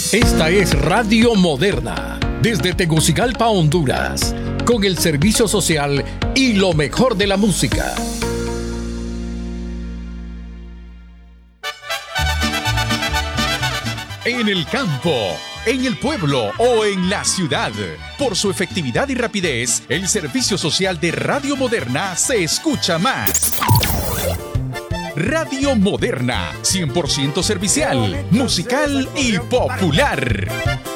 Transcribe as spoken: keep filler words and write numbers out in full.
Esta es Radio Moderna, desde Tegucigalpa, Honduras, con el servicio social y lo mejor de la música. En el campo, en el pueblo o en la ciudad. Por su efectividad y rapidez, el servicio social de Radio Moderna se escucha más. Radio Moderna, cien por ciento servicial, musical y popular.